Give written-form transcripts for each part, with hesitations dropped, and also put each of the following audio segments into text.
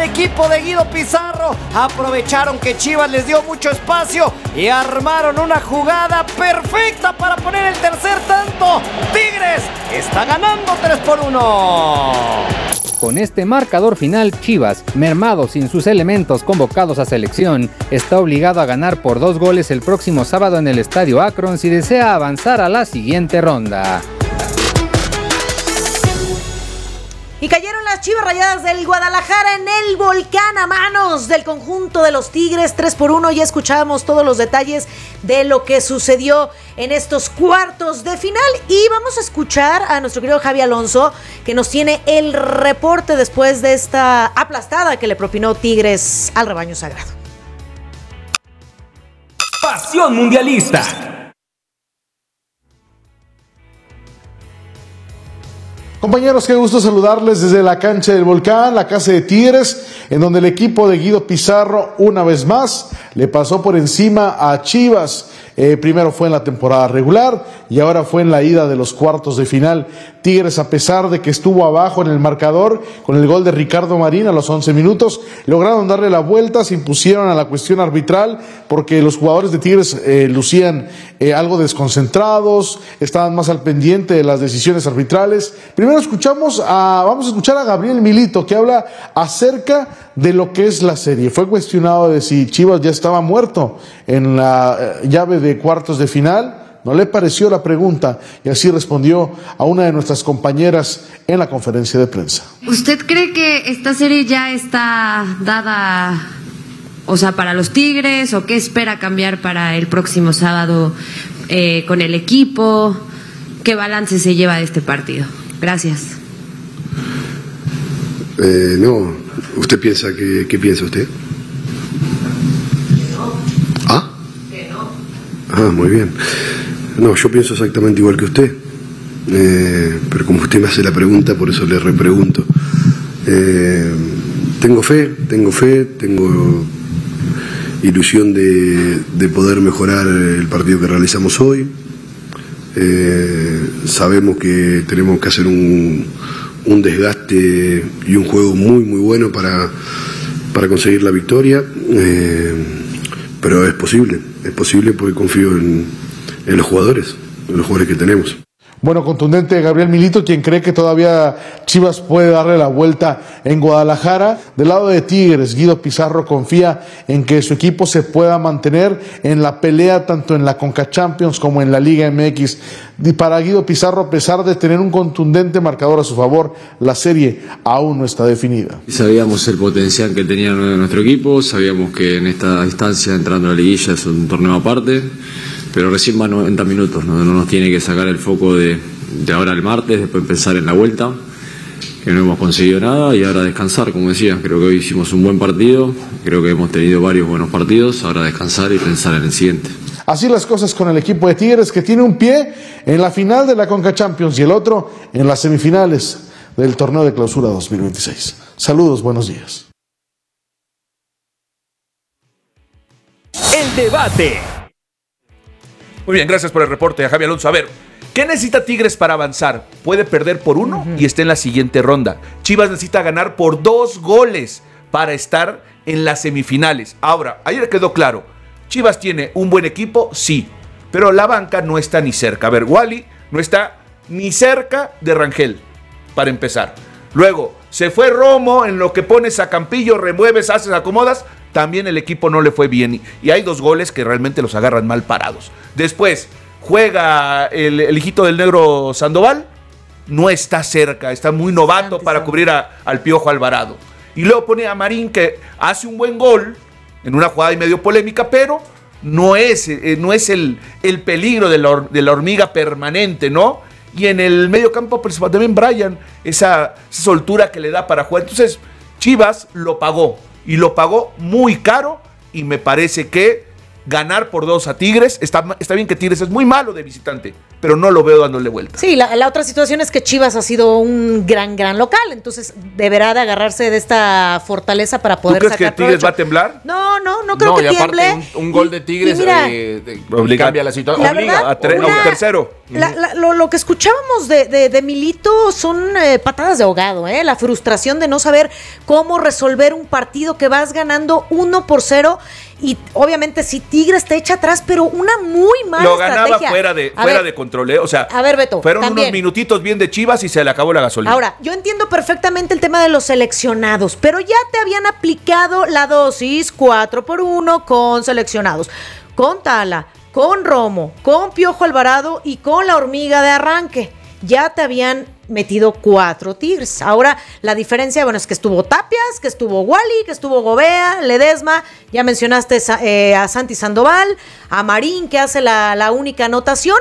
equipo de Guido Pizarro. Aprovecharon que Chivas les dio mucho espacio y armaron una jugada perfecta para poner el tercer tanto. Tigres está ganando 3-1. Con este marcador final, Chivas, mermado sin sus elementos convocados a selección, está obligado a ganar por 2 goles el próximo sábado en el Estadio Akron si desea avanzar a la siguiente ronda. Y cayeron las Chivas Rayadas del Guadalajara en el Volcán a manos del conjunto de los Tigres, 3-1. Ya escuchábamos todos los detalles de lo que sucedió en estos cuartos de final. Y vamos a escuchar a nuestro querido Javi Alonso, que nos tiene el reporte después de esta aplastada que le propinó Tigres al rebaño sagrado. Pasión mundialista. Compañeros, qué gusto saludarles desde la cancha del Volcán, la casa de Tigres, en donde el equipo de Guido Pizarro una vez más le pasó por encima a Chivas. Primero fue en la temporada regular y ahora fue en la ida de los cuartos de final. Tigres, a pesar de que estuvo abajo en el marcador con el gol de Ricardo Marín a los 11 minutos, lograron darle la vuelta, se impusieron a la cuestión arbitral porque los jugadores de Tigres lucían algo desconcentrados, estaban más al pendiente de las decisiones arbitrales. Primero vamos a escuchar a Gabriel Milito, que habla acerca de lo que es la serie. Fue cuestionado de si Chivas ya estaba muerto en la llave de cuartos de final. No le pareció la pregunta y así respondió a una de nuestras compañeras en la conferencia de prensa. ¿Usted cree que esta serie ya está dada, o sea, para los Tigres, o qué espera cambiar para el próximo sábado con el equipo? ¿Qué balance se lleva de este partido? Gracias. No, ¿usted piensa qué piensa usted? Que no. ¿Ah? Que no. Ah, muy bien. No, yo pienso exactamente igual que usted, pero como usted me hace la pregunta, por eso le repregunto. Tengo fe, tengo ilusión de poder mejorar el partido que realizamos hoy. Sabemos que tenemos que hacer un desgaste y un juego muy muy bueno para conseguir la victoria, pero es posible porque confío en los jugadores que tenemos. Bueno, contundente Gabriel Milito, quien cree que todavía Chivas puede darle la vuelta en Guadalajara. Del lado de Tigres, Guido Pizarro confía en que su equipo se pueda mantener en la pelea tanto en la Conca Champions como en la Liga MX. Y para Guido Pizarro, a pesar de tener un contundente marcador a su favor, la serie aún no está definida. Sabíamos el potencial que tenía nuestro equipo, sabíamos que en esta instancia, entrando a la liguilla, es un torneo aparte, pero recién va 90 minutos, no nos tiene que sacar el foco de ahora al martes, después pensar en la vuelta, que no hemos conseguido nada, y ahora descansar, como decía. Creo que hoy hicimos un buen partido, creo que hemos tenido varios buenos partidos, ahora descansar y pensar en el siguiente. Así las cosas con el equipo de Tigres, que tiene un pie en la final de la Conca Champions y el otro en las semifinales del torneo de clausura 2026. Saludos, buenos días. El debate. Muy bien, gracias por el reporte, Javi Alonso. A ver, ¿qué necesita Tigres para avanzar? Puede perder por 1 y está en la siguiente ronda. Chivas necesita ganar por 2 goles para estar en las semifinales. Ahora, ayer quedó claro, Chivas tiene un buen equipo, sí, pero la banca no está ni cerca. A ver, Wally no está ni cerca de Rangel, para empezar. Luego, se fue Romo, en lo que pones a Campillo, remueves, haces, acomodas, también el equipo no le fue bien. Y hay 2 goles que realmente los agarran mal parados. Después, juega el hijito del negro Sandoval, no está cerca, está muy novato para cubrir al Piojo Alvarado. Y luego pone a Marín, que hace un buen gol, en una jugada y medio polémica, pero no es el peligro de la hormiga permanente, ¿no? Y en el medio campo, pues también Brian, esa soltura que le da para jugar. Entonces, Chivas lo pagó, y lo pagó muy caro, y me parece que ganar por 2 a Tigres. Está bien que Tigres es muy malo de visitante, pero no lo veo dándole vuelta. Sí, la otra situación es que Chivas ha sido un gran local, entonces deberá de agarrarse de esta fortaleza para poder sacar ¿Tú crees que Tigres va a temblar? No creo que tiemble. Aparte un gol de Tigres cambia la situación. Obliga a un tercero. Lo que escuchábamos de Milito son patadas de ahogado, la frustración de no saber cómo resolver un partido que vas ganando 1-0 y obviamente si Tigres te echa atrás, pero una muy mala lo ganaba estrategia. fuera de control, o sea, a ver, Beto, fueron también unos minutitos bien de Chivas y se le acabó la gasolina. Ahora, yo entiendo perfectamente el tema de los seleccionados, pero ya te habían aplicado la dosis 4x1 con seleccionados, con Tala, con Romo, con Piojo Alvarado y con la hormiga de arranque. Ya te habían metido 4 Tigres. Ahora la diferencia, bueno, es que estuvo Tapias, que estuvo Wally, que estuvo Gobea, Ledesma, ya mencionaste a Santi Sandoval, a Marín, que hace la única anotación,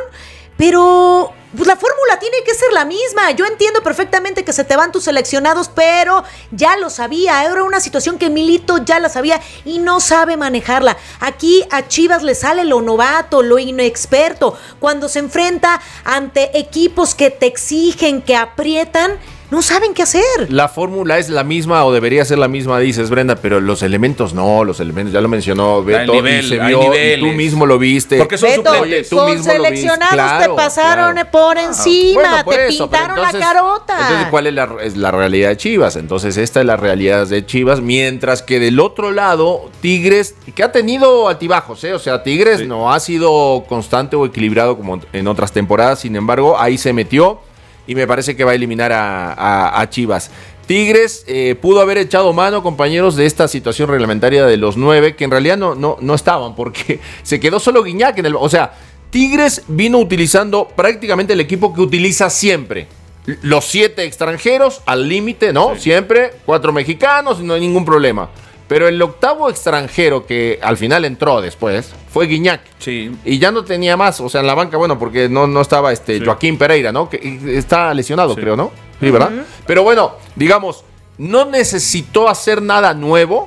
pero pues la fórmula tiene que ser la misma. Yo entiendo perfectamente que se te van tus seleccionados, pero ya lo sabía. Era una situación que Milito ya la sabía y no sabe manejarla. Aquí a Chivas le sale lo novato, lo inexperto. Cuando se enfrenta ante equipos que te exigen, que aprietan, no saben qué hacer. La fórmula es la misma o debería ser la misma, dices, Brenda, pero los elementos ya lo mencionó Beto, y se vio, y tú mismo lo viste. Porque son Beto, suplentes. tú mismo seleccionados lo viste, te pasaron por encima, bueno, te eso, pintaron entonces, la carota. Entonces, ¿cuál es la realidad de Chivas? Entonces, esta es la realidad de Chivas, mientras que del otro lado, Tigres, que ha tenido altibajos, o sea, Tigres no ha sido constante o equilibrado como en otras temporadas, sin embargo, ahí se metió y me parece que va a eliminar a Chivas. Tigres pudo haber echado mano, compañeros, de esta situación reglamentaria de los 9, que en realidad no estaban, porque se quedó solo Guiñac en el... O sea, Tigres vino utilizando prácticamente el equipo que utiliza siempre. Los 7 extranjeros al límite, ¿no? Sí. Siempre, 4 mexicanos, no hay ningún problema. Pero el octavo extranjero que al final entró después fue Guiñac. Sí. Y ya no tenía más, o sea, en la banca, bueno, porque no estaba Joaquín Pereira, ¿no? Que está lesionado, creo, ¿no? Sí, ¿verdad? Pero bueno, digamos, no necesitó hacer nada nuevo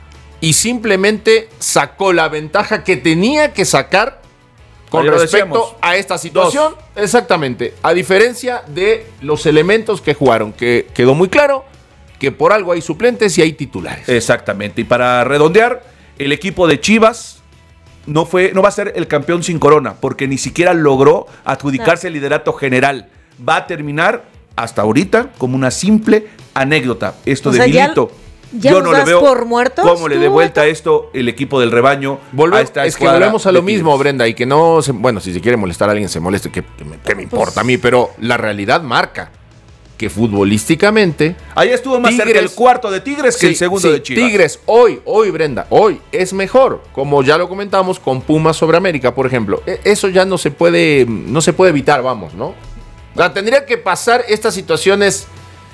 y simplemente sacó la ventaja que tenía que sacar con respecto a esta situación. Exactamente. A diferencia de los elementos que jugaron, que quedó muy claro que por algo hay suplentes y hay titulares. Exactamente. Y para redondear, el equipo de Chivas no va a ser el campeón sin corona, porque ni siquiera logró adjudicarse el liderato general. Va a terminar hasta ahorita como una simple anécdota. Esto de Milito. ¿Ya yo no le veo por muertos? ¿Cómo le dé vuelta a esto el equipo del rebaño? Es que volvemos a lo mismo, Brenda, y que no bueno, si se quiere molestar a alguien, se moleste, que me importa a mí, pero la realidad marca que futbolísticamente ahí estuvo más cerca el cuarto de Tigres que el segundo de Chivas. Tigres hoy, Brenda, hoy es mejor, como ya lo comentamos con Pumas sobre América, por ejemplo. Eso ya no se puede evitar, vamos, ¿no? O sea, tendría que pasar estas situaciones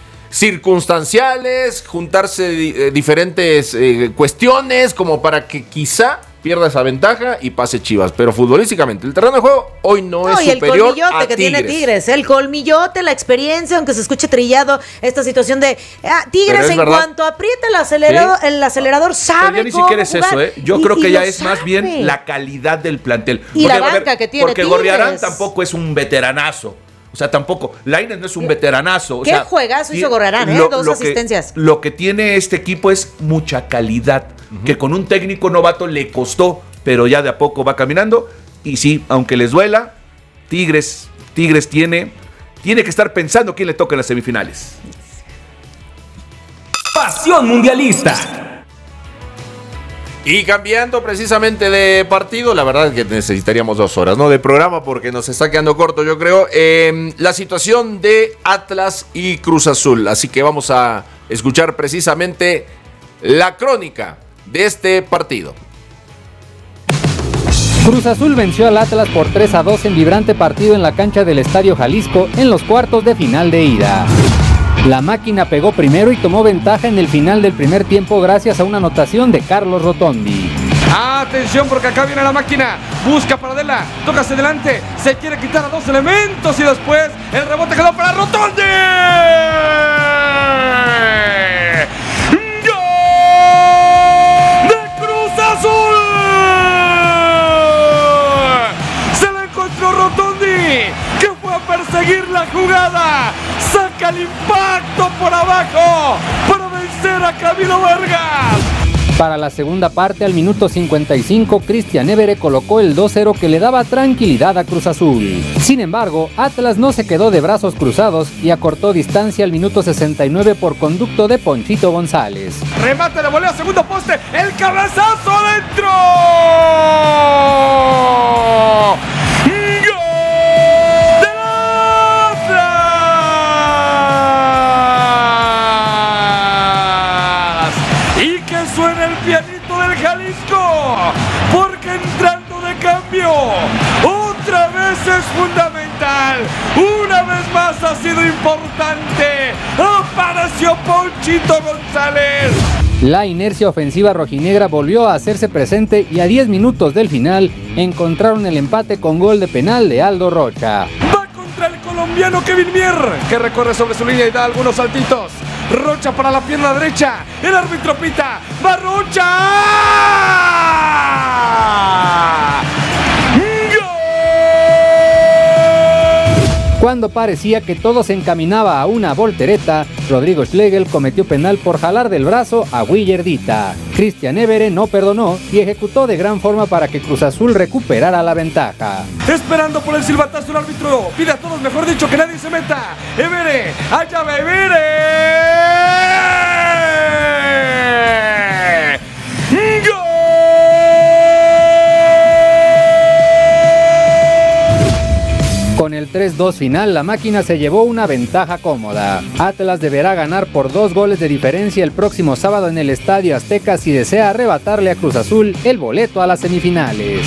circunstanciales, juntarse diferentes cuestiones como para que quizá pierda esa ventaja y pase Chivas, pero futbolísticamente el terreno de juego hoy no es superior a Tigres. Y el colmillote que tiene Tigres, el colmillote, la experiencia, aunque se escuche trillado esta situación de Tigres en cuanto aprieta el acelerador sabe pero ya ni siquiera es eso, yo creo que ya es más bien la calidad del plantel. Y la banca que tiene porque Gorriarán tampoco es un veteranazo. O sea, tampoco. Lainez no es un veteranazo. ¿Qué juegazo hizo Gorriarán, 2 asistencias? Lo que tiene este equipo es mucha calidad, que con un técnico novato le costó, pero ya de a poco va caminando. Y sí, aunque les duela, Tigres tiene que estar pensando quién le toca en las semifinales. Pasión mundialista. Y cambiando precisamente de partido, la verdad es que necesitaríamos 2 horas, ¿no? De programa, porque nos está quedando corto, yo creo. La situación de Atlas y Cruz Azul. Así que vamos a escuchar precisamente la crónica de este partido. Cruz Azul venció al Atlas por 3-2 en vibrante partido en la cancha del Estadio Jalisco en los cuartos de final de ida. La máquina pegó primero y tomó ventaja en el final del primer tiempo gracias a una anotación de Carlos Rotondi. Atención porque acá viene la máquina, busca Paradela, toca hacia adelante, se quiere quitar a 2 elementos y después el rebote quedó para Rotondi. ¡Gol de Cruz Azul! era Camilo Vargas. Para la segunda parte, al minuto 55, Christian Évere colocó el 2-0 que le daba tranquilidad a Cruz Azul. Sin embargo, Atlas no se quedó de brazos cruzados y acortó distancia al minuto 69 por conducto de Ponchito González. Remate de volea, segundo poste, el cabezazo adentro. Porque entrando de cambio, otra vez es fundamental, una vez más ha sido importante, apareció Ponchito González. La inercia ofensiva rojinegra volvió a hacerse presente y a 10 minutos del final encontraron el empate con gol de penal de Aldo Rocha. Va contra el colombiano Kevin Mier, que recorre sobre su línea y da algunos saltitos. Rocha para la pierna derecha, el árbitro pita, va Rocha. Cuando parecía que todo se encaminaba a una voltereta, Rodrigo Schlegel cometió penal por jalar del brazo a Willardita. Christian Évere no perdonó y ejecutó de gran forma para que Cruz Azul recuperara la ventaja. Esperando por el silbatazo, el árbitro pide a todos, mejor dicho, que nadie se meta. Évere, allá va Évere. Con el 3-2 final, la máquina se llevó una ventaja cómoda. Atlas deberá ganar por 2 goles de diferencia el próximo sábado en el Estadio Azteca si desea arrebatarle a Cruz Azul el boleto a las semifinales.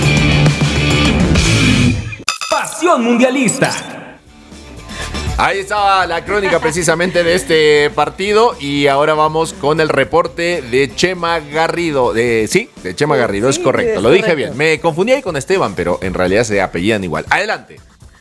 Pasión mundialista. Ahí estaba la crónica precisamente de este partido y ahora vamos con el reporte de Chema Garrido. De Chema Garrido, es correcto, lo dije bien. Me confundí ahí con Esteban, pero en realidad se apellidan igual. Adelante.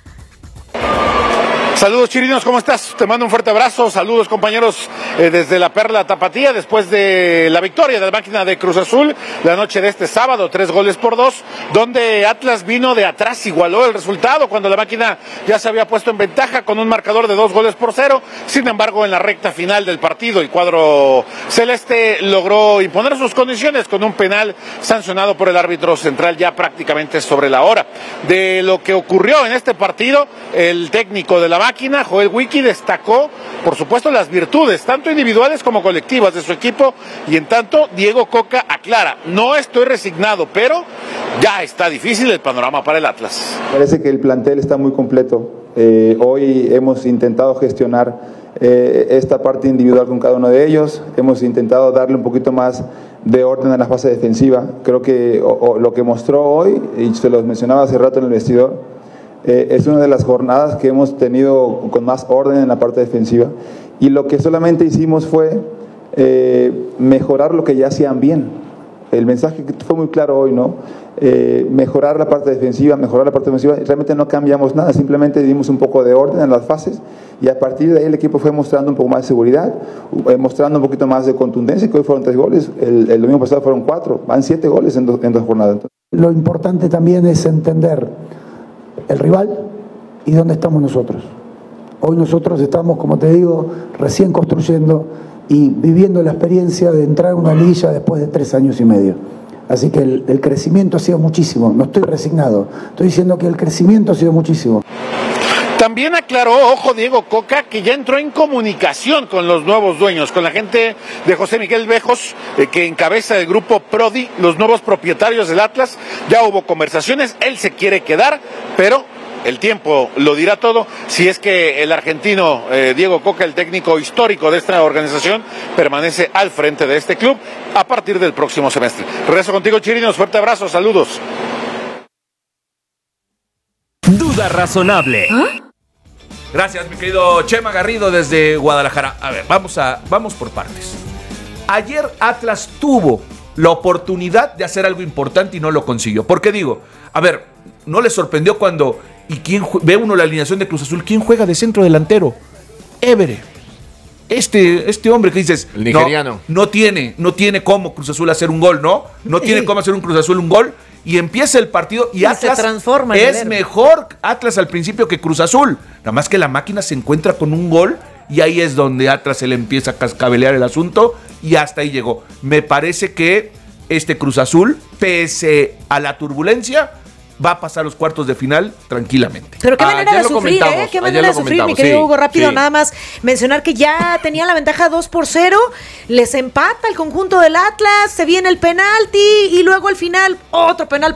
Saludos, Chirinos, ¿cómo estás? Te mando un fuerte abrazo. Saludos, compañeros, desde la Perla Tapatía, después de la victoria de la máquina de Cruz Azul la noche de este sábado, 3-2, donde Atlas vino de atrás, igualó el resultado cuando la máquina ya se había puesto en ventaja con un marcador de 2-0. Sin embargo, en la recta final del partido, el cuadro celeste logró imponer sus condiciones con un penal sancionado por el árbitro central ya prácticamente sobre la hora. De lo que ocurrió en este partido, el técnico de la máquina, Joel Wiki, destacó, por supuesto, las virtudes, tanto individuales como colectivas de su equipo, y en tanto, Diego Coca aclara: no estoy resignado, pero ya está difícil el panorama para el Atlas. Parece que el plantel está muy completo. Hoy hemos intentado gestionar esta parte individual con cada uno de ellos, hemos intentado darle un poquito más de orden a la fase defensiva. Creo que lo que mostró hoy, y se los mencionaba hace rato en el vestidor, es una de las jornadas que hemos tenido con más orden en la parte defensiva, y lo que solamente hicimos fue mejorar lo que ya hacían bien. El mensaje que fue muy claro hoy, ¿no? Mejorar la parte defensiva, realmente no cambiamos nada, simplemente dimos un poco de orden en las fases, y a partir de ahí el equipo fue mostrando un poco más de seguridad, mostrando un poquito más de contundencia, que hoy fueron 3 goles, el domingo pasado fueron 4, van 7 goles en dos jornadas. Lo importante también es entender el rival y dónde estamos nosotros. Hoy nosotros estamos, como te digo, recién construyendo y viviendo la experiencia de entrar en una liguilla después de 3 años y medio. Así que el crecimiento ha sido muchísimo. No estoy resignado, estoy diciendo que el crecimiento ha sido muchísimo. También aclaró, ojo, Diego Coca, que ya entró en comunicación con los nuevos dueños, con la gente de José Miguel Bejos, que encabeza el grupo Prodi, los nuevos propietarios del Atlas. Ya hubo conversaciones, él se quiere quedar, pero el tiempo lo dirá todo, si es que el argentino Diego Coca, el técnico histórico de esta organización, permanece al frente de este club a partir del próximo semestre. Regreso contigo, Chirinos, fuerte abrazo, saludos. Duda razonable. Gracias, mi querido Chema Garrido desde Guadalajara. A ver, vamos por partes. Ayer Atlas tuvo la oportunidad de hacer algo importante y no lo consiguió. ¿Por qué digo? A ver, ¿no les sorprendió cuando ve uno la alineación de Cruz Azul? ¿Quién juega de centro delantero? Évere. Este hombre que dices, el nigeriano. No tiene cómo Cruz Azul hacer un gol, ¿no? No tiene cómo hacer un Cruz Azul un gol. Y empieza el partido y Atlas se transforma es mejor Atlas al principio que Cruz Azul. Nada más que la máquina se encuentra con un gol y ahí es donde Atlas se le empieza a cascabelear el asunto y hasta ahí llegó. Me parece que este Cruz Azul, pese a la turbulencia, va a pasar los cuartos de final tranquilamente. Pero qué manera de sufrir, ¿eh? Qué manera de sufrir, mi querido Hugo. Rápido, nada más mencionar que ya tenía la ventaja 2-0, les empata el conjunto del Atlas, se viene el penalti y luego al final otro penal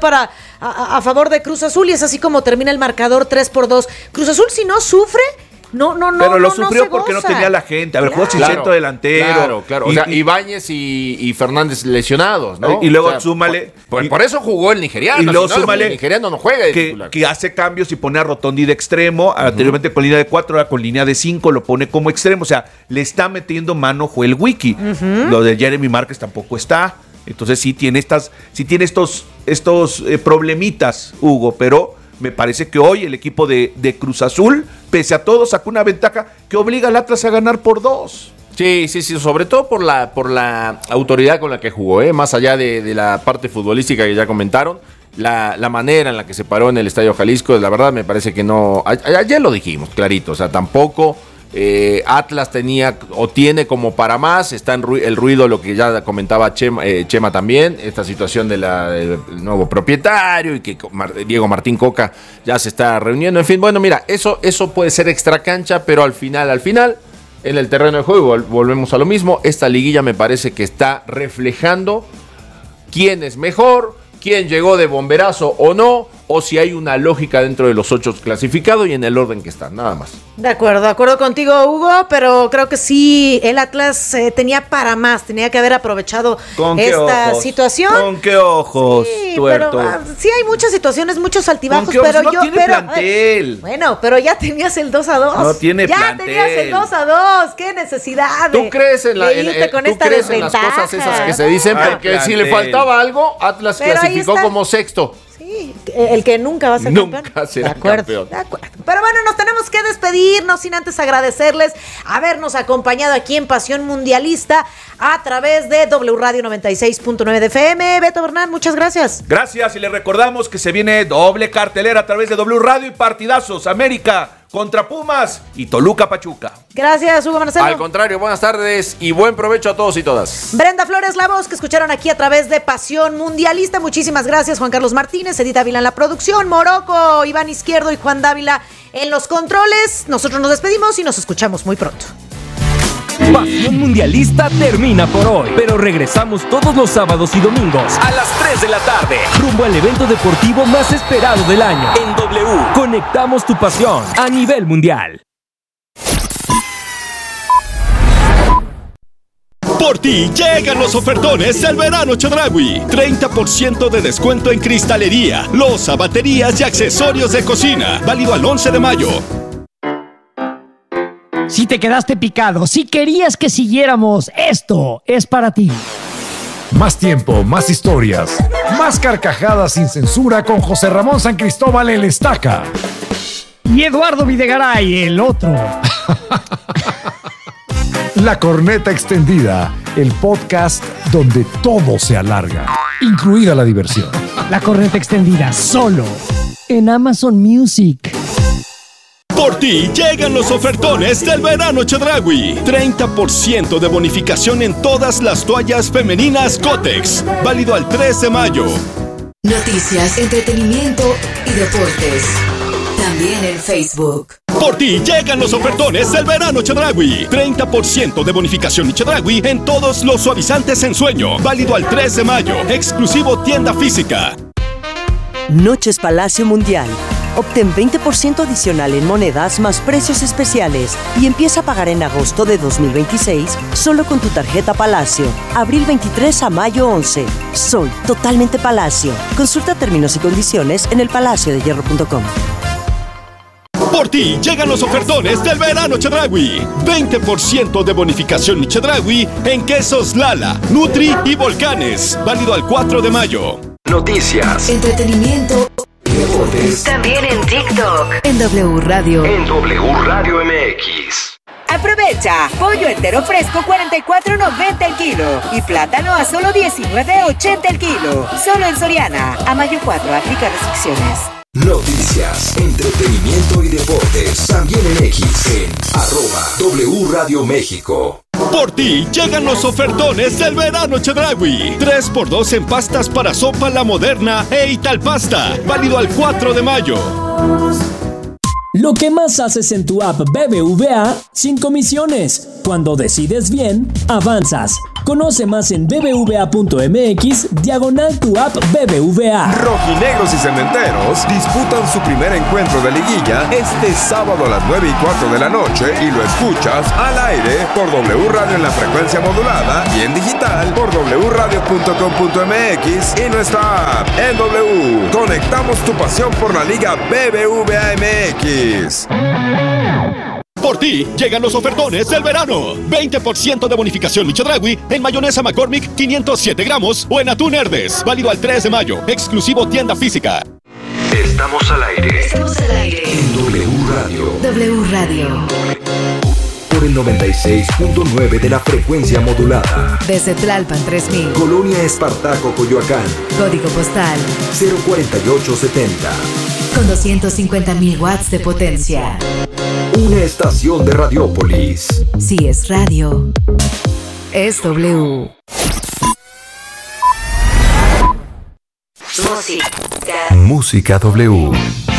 a favor de Cruz Azul y es así como termina el marcador 3-2. Cruz Azul, si no sufre, no. Pero lo sufrió porque no tenía la gente. A ver, jugó sin centro delantero. Claro. O sea, Ibáñez y Fernández lesionados, ¿no? Y luego súmale. Por eso jugó el nigeriano. Y luego súmale. El nigeriano no juega de titular. Que hace cambios y pone a Rotondi de extremo. Anteriormente con línea de 4, ahora con línea de 5, lo pone como extremo. O sea, le está metiendo mano Joel Wiki. Lo de Jeremy Márquez tampoco está. Entonces sí tiene estos problemitas, Hugo, pero me parece que hoy el equipo de Cruz Azul, pese a todo, sacó una ventaja que obliga al Atlas a ganar por 2. Sí, sobre todo por la autoridad con la que jugó, más allá de la parte futbolística que ya comentaron, la manera en la que se paró en el Estadio Jalisco, la verdad me parece que no, ayer lo dijimos clarito, o sea, tampoco Atlas tenía o tiene como para más, está en el ruido, lo que ya comentaba Chema también, esta situación del nuevo propietario y que Diego Martín Coca ya se está reuniendo, en fin, bueno, mira, eso puede ser extra cancha, pero al final, en el terreno de juego, volvemos a lo mismo, esta liguilla me parece que está reflejando quién es mejor, quién llegó de bomberazo o no, o si hay una lógica dentro de los 8 clasificados y en el orden que están, nada más. De acuerdo contigo, Hugo, pero creo que sí, el Atlas tenía para más, tenía que haber aprovechado esta situación. ¿Con qué ojos, sí, tuerto? Pero, sí hay muchas situaciones, muchos altibajos, pero no tiene plantel. Bueno, pero ya tenías el 2-2. No tiene plantel. Ya tenías el 2-2, qué necesidad. ¿Tú crees en las cosas esas que se dicen? Porque si le faltaba algo, Atlas pero clasificó como sexto. Sí, el que nunca va a ser campeón. Nunca será campeón. De acuerdo. Pero bueno, nos tenemos que despedir, no sin antes agradecerles habernos acompañado aquí en Pasión Mundialista a través de W Radio 96.9 de FM. Beto Bernal, muchas gracias. Gracias, y les recordamos que se viene doble cartelera a través de W Radio y partidazos América contra Pumas y Toluca Pachuca. Gracias, Hugo Marcelo. Al contrario, buenas tardes y buen provecho a todos y todas. Brenda Flores, la voz que escucharon aquí a través de Pasión Mundialista. Muchísimas gracias, Juan Carlos Martínez, Edith Ávila en la producción, Morocco, Iván Izquierdo y Juan Dávila en los controles. Nosotros nos despedimos y nos escuchamos muy pronto. Pasión Mundialista termina por hoy, pero regresamos todos los sábados y domingos a las 3 de la tarde, rumbo al evento deportivo más esperado del año. En W, conectamos tu pasión a nivel mundial. Por ti llegan los ofertones del verano Chedraui. 30% de descuento en cristalería, loza, baterías y accesorios de cocina. Válido al 11 de mayo. Si te quedaste picado, si querías que siguiéramos, esto es para ti. Más tiempo, más historias, más carcajadas sin censura con José Ramón San Cristóbal el Estaca. Y Eduardo Videgaray, el otro. La Corneta Extendida, el podcast donde todo se alarga, incluida la diversión. La Corneta Extendida, solo en Amazon Music. Por ti llegan los ofertones del verano Chedraui. 30% de bonificación en todas las toallas femeninas Kotex. Válido al 3 de mayo. Noticias, entretenimiento y deportes. También en Facebook. Por ti llegan los ofertones del verano Chedraui. 30% de bonificación y Chedraui en todos los suavizantes en sueño. Válido al 3 de mayo. Exclusivo tienda física. Noches Palacio Mundial. Obtén 20% adicional en monedas más precios especiales y empieza a pagar en agosto de 2026 solo con tu tarjeta Palacio. Abril 23 a mayo 11. Soy totalmente Palacio. Consulta términos y condiciones en elpalaciodehierro.com. Por ti llegan los ofertones del verano Chedraui. 20% de bonificación y Chedraui en quesos Lala, Nutri y Volcanes. Válido al 4 de mayo. Noticias, entretenimiento, deportes. También en TikTok. En W Radio. En W Radio MX. Aprovecha, pollo entero fresco 44.90 el kilo y plátano a solo 19.80 el kilo. Solo en Soriana. A mayo 4, aplica restricciones. Noticias, entretenimiento y deportes. También en X, en @W Radio México. Por ti llegan los ofertones del verano Chedraui. 3x2 en pastas para sopa La Moderna e Italpasta. Válido al 4 de mayo. Lo que más haces en tu app BBVA sin comisiones. Cuando decides bien, avanzas. Conoce más en bbva.mx/tu app BBVA. Rojinegros y cementeros disputan su primer encuentro de liguilla este sábado a las 9:15 de la noche y lo escuchas al aire por W Radio en la frecuencia modulada y en digital por wradio.com.mx y nuestra app. En W, conectamos tu pasión por la Liga BBVA MX. Por ti llegan los ofertones del verano. 20% de bonificación Chedraui en mayonesa McCormick 507 gramos o en atún Herdes. Válido al 3 de mayo. Exclusivo tienda física. Estamos al aire. Estamos al aire. En W Radio. W Radio. Por el 96.9 de la frecuencia modulada. Desde Tlalpan 3000. Colonia Espartaco, Coyoacán. Código postal 04870. Con 250.000 watts de potencia. Una estación de Radiópolis. Si es radio, es W. Música W.